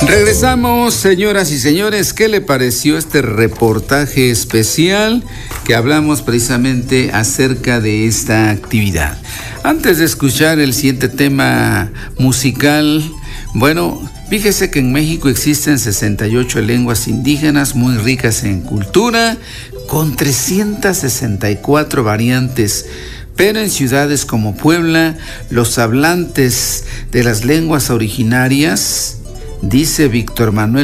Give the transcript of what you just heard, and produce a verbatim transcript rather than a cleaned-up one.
Regresamos, señoras y señores. ¿Qué le pareció este reportaje especial que hablamos precisamente acerca de esta actividad? Antes de escuchar el siguiente tema musical, bueno, fíjese que en México existen sesenta y ocho lenguas indígenas muy ricas en cultura, con trescientas sesenta y cuatro variantes. Pero en ciudades como Puebla, los hablantes de las lenguas originarias, dice Víctor Manuel